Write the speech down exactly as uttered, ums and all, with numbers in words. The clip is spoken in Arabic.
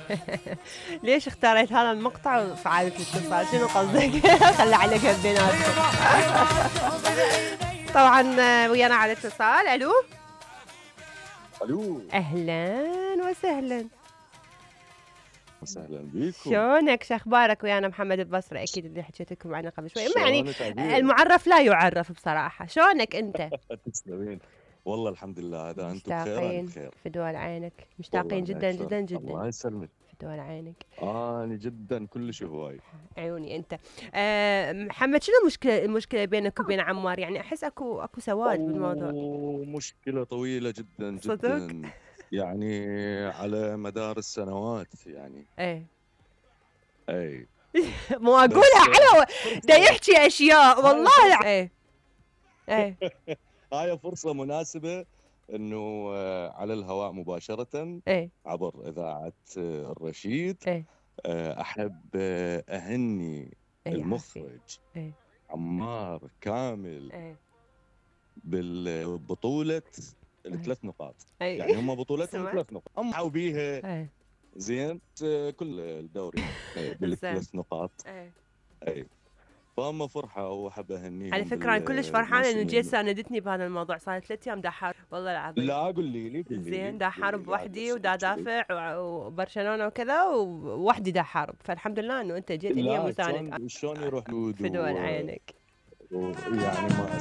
ليش اختاريت هذا المقطع وفعلت الاتصال؟ شنو قصدك؟ خلي عليك بيناتكم. طبعا ويانا على اتصال. الو الو، اهلا وسهلا. وسهلا بيكم. شلونك؟ شو اخبارك؟ ويانا محمد البصري، اكيد اللي حكيت لكم عنه قبل شوي. يعني شلونك عبير؟ المعرف لا يعرف بصراحه. شلونك انت؟ تسلمين. والله الحمد لله، هذا انتم بخير انا مشتاقين بخير. في دول عينك، والله مشتاقين انا جدا اكثر، جدا جدا الله يسلمك. في دول عينك. انا جدا كلش هواي. عيوني انت. أه محمد، شنو المشكله المشكله بينك وبين عمار؟ يعني احس اكو اكو سواد بالموضوع. او مشكلة طويلة جدا صدق؟ جدا، يعني على مدار السنوات يعني. ايه. اي مو اقولها بس على دا فرصة، يحكي اشياء هاي والله. فرصة، ايه ايه هاي فرصة مناسبة انه آه، على الهواء مباشرة ايه عبر اذاعة آه، الرشيد. ايه آه، أحب آه، أهني ايه يا حسين. المخرج ايه عمار كامل ايه بالبطولة ايه الثلاث نقاط. يعني ايه هم بطولتهم سمعت. ثلاث نقاط، هم عوا بيها ايه زين آه، كل الدوري آه، زين. بالثلاث نقاط. ايه. أي فهم فرحة، وأحب على أهنيهم فكرة أنا كلش فرحانة إنه جيت بالموسمين. ساندتني بهذا الموضوع. صار ثلاث أيام دا أحارب والله العظيم. لا قول لي لي قول لي زين لي دا قول لي أحارب قاعد وحدي بس ودا كذي. دافع و- وبرشلونة وكذا، ووحدي دا أحارب. فالحمد لله إنه أنت جيت هني لا مساند شلون شلون يروح في يود دول عينك. ويعني ما